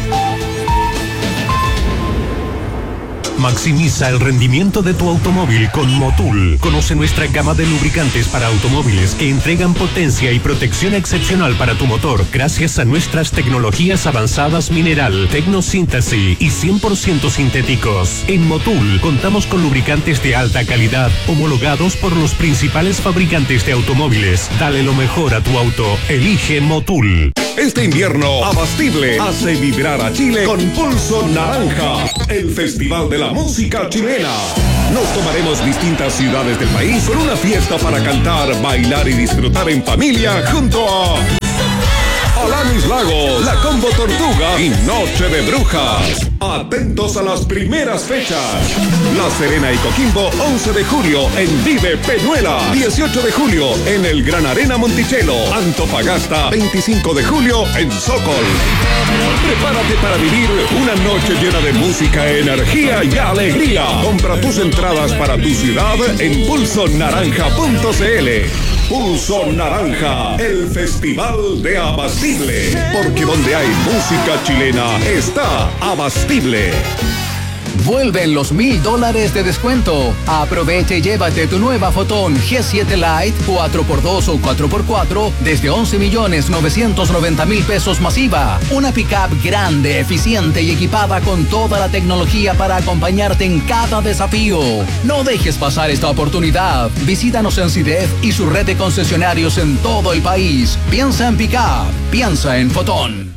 Maximiza el rendimiento de tu automóvil con Motul. Conoce nuestra gama de lubricantes para automóviles que entregan potencia y protección excepcional para tu motor gracias a nuestras tecnologías avanzadas mineral, tecnosíntesis y cien por ciento sintéticos. En Motul contamos con lubricantes de alta calidad homologados por los principales fabricantes de automóviles. Dale lo mejor a tu auto. Elige Motul. Este invierno, Abastible hace vibrar a Chile con Pulso Naranja, el festival de la música chilena. Nos tomaremos distintas ciudades del país con una fiesta para cantar, bailar y disfrutar en familia junto a Alanis Lago, La Combo Tortuga y Noche de Brujas. Atentos a las primeras fechas. La Serena y Coquimbo, once de julio en Vive Peñuela. dieciocho de julio en el Gran Arena Monticello. Antofagasta, veinticinco de julio en Sokol. Prepárate para vivir una noche llena de música, energía y alegría. Compra tus entradas para tu ciudad en pulso naranja punto c l. Pulso Naranja, el festival de Abastible. Porque donde hay música chilena está Abastible. Vuelven los mil dólares de descuento. Aprovecha y llévate tu nueva Fotón G siete Lite cuatro por dos o cuatro por cuatro desde once millones novecientos noventa mil pesos masiva. Una pickup grande, eficiente y equipada con toda la tecnología para acompañarte en cada desafío. No dejes pasar esta oportunidad. Visítanos en CIDEF y su red de concesionarios en todo el país. Piensa en pickup, piensa en Fotón.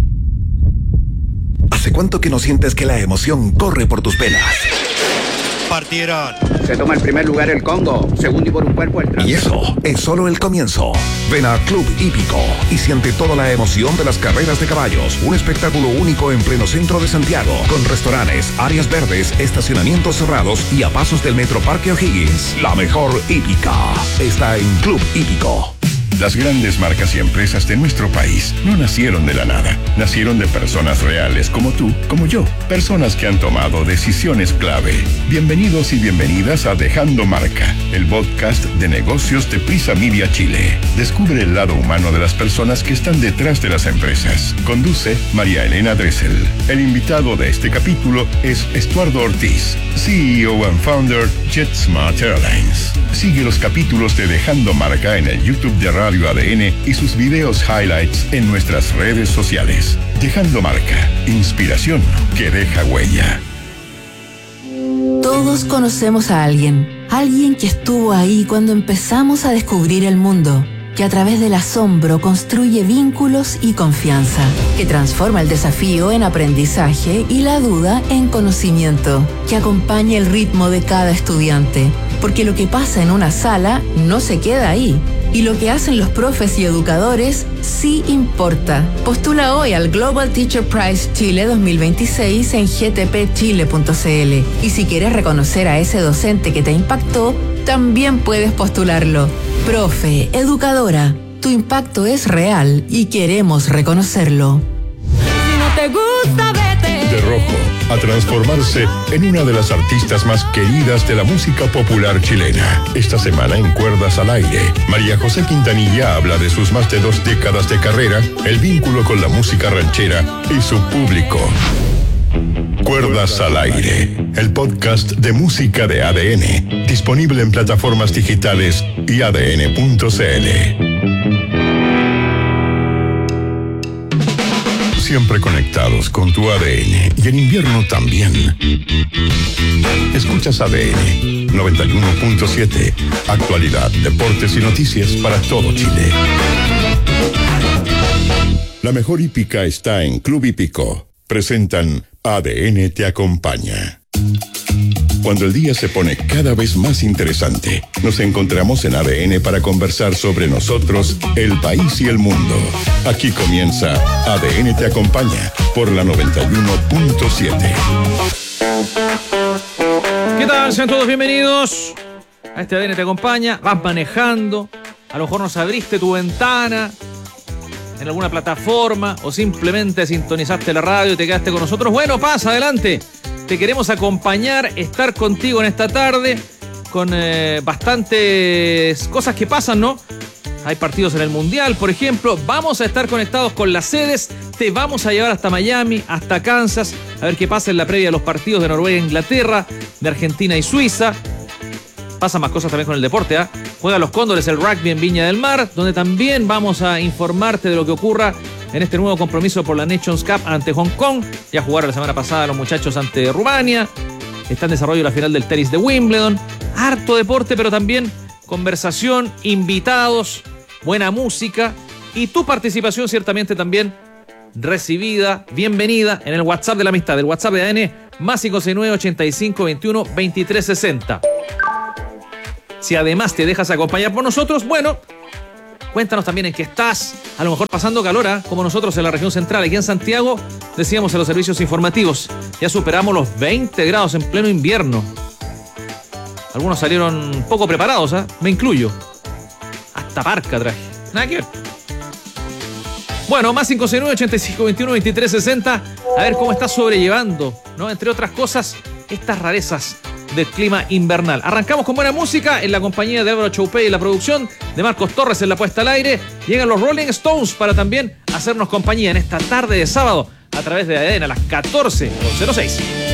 ¿Hace cuánto que no sientes que la emoción corre por tus venas? Partieron. Se toma el primer lugar el Congo, segundo y por un cuerpo el tras. Y eso es solo el comienzo. Ven a Club Hípico y siente toda la emoción de las carreras de caballos. Un espectáculo único en pleno centro de Santiago, con restaurantes, áreas verdes, estacionamientos cerrados y a pasos del Metro Parque O'Higgins. La mejor hípica está en Club Hípico. Las grandes marcas y empresas de nuestro país no nacieron de la nada. Nacieron de personas reales como tú, como yo. Personas que han tomado decisiones clave. Bienvenidos y bienvenidas a Dejando Marca, el podcast de negocios de Prisa Media Chile. Descubre el lado humano de las personas que están detrás de las empresas. Conduce María Elena Dressel. El invitado de este capítulo es Estuardo Ortiz, C E O and founder JetSmart Airlines. Sigue los capítulos de Dejando Marca en el YouTube de Radio A D N y sus videos highlights en nuestras redes sociales. Dejando Marca, inspiración que deja huella. Todos conocemos a alguien, alguien que estuvo ahí cuando empezamos a descubrir el mundo, que a través del asombro construye vínculos y confianza, que transforma el desafío en aprendizaje y la duda en conocimiento, que acompaña el ritmo de cada estudiante, porque lo que pasa en una sala no se queda ahí. Y lo que hacen los profes y educadores sí importa. Postula hoy al Global Teacher Prize Chile dos mil veintiséis en g t p chile punto c l. Y si quieres reconocer a ese docente que te impactó, también puedes postularlo. Profe, educadora, tu impacto es real y queremos reconocerlo. Si no te gusta, vete. De rojo a transformarse en una de las artistas más queridas de la música popular chilena. Esta semana en Cuerdas al Aire, María José Quintanilla habla de sus más de dos décadas de carrera, el vínculo con la música ranchera y su público. Cuerdas al Aire, el podcast de música de A D N, disponible en plataformas digitales y A D N punto C L. Siempre conectados con tu A D N y en invierno también. Escuchas A D N noventa y uno punto siete, actualidad, deportes y noticias para todo Chile. La mejor hípica está en Club Hípico. Presentan A D N Te Acompaña. Cuando el día se pone cada vez más interesante, nos encontramos en A D N para conversar sobre nosotros, el país y el mundo. Aquí comienza A D N Te Acompaña por la noventa y uno punto siete. ¿Qué tal? Sean todos bienvenidos a este A D N Te Acompaña. Vas manejando, a lo mejor nos abriste tu ventana en alguna plataforma o simplemente sintonizaste la radio y te quedaste con nosotros. Bueno, pasa adelante. Te queremos acompañar, estar contigo en esta tarde con eh, bastantes cosas que pasan, ¿no? Hay partidos en el Mundial, por ejemplo. Vamos a estar conectados con las sedes. Te vamos a llevar hasta Miami, hasta Kansas, a ver qué pasa en la previa de los partidos de Noruega e Inglaterra, de Argentina y Suiza. Pasan más cosas también con el deporte, ¿ah? ¿eh? Juegan los Cóndores el rugby en Viña del Mar, donde también vamos a informarte de lo que ocurra en este nuevo compromiso por la Nations Cup ante Hong Kong. Ya jugaron la semana pasada los muchachos ante Rumania. Está en desarrollo la final del tenis de Wimbledon. Harto deporte, pero también conversación, invitados, buena música y tu participación ciertamente también recibida, bienvenida en el WhatsApp de la amistad, el WhatsApp de A D N más cinco seis nueve, ochenta y cinco, veintiuno, veintitrés sesenta. Si además te dejas acompañar por nosotros, bueno, cuéntanos también en qué estás, a lo mejor pasando calor, ¿eh? Como nosotros en la región central, aquí en Santiago, decíamos en los servicios informativos, ya superamos los veinte grados en pleno invierno. Algunos salieron poco preparados, ¿eh? Me incluyo. Hasta parca traje. Nada que ver. Bueno, más cinco seis nueve, ochenta y cinco, veintiuno, veintitrés sesenta, a ver cómo está sobrellevando, ¿no? Entre otras cosas, estas rarezas del clima invernal. Arrancamos con buena música en la compañía de Álvaro Choupey en la producción, de Marcos Torres en la puesta al aire. Llegan los Rolling Stones para también hacernos compañía en esta tarde de sábado a través de A D N a las catorce cero seis.